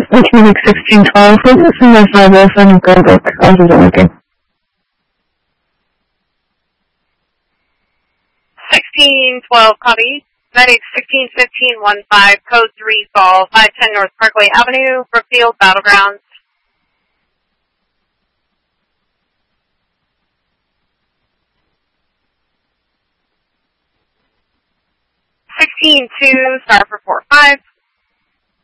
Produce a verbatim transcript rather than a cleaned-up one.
Mechanic sixteen twelve, who's this in my five oh seven code book? How's it working? sixteen twelve, copy. Medic sixteen fifteen one five, code three fall, five ten North Parkway Avenue, Brookfield, Battlegrounds. sixteen two, star for four five.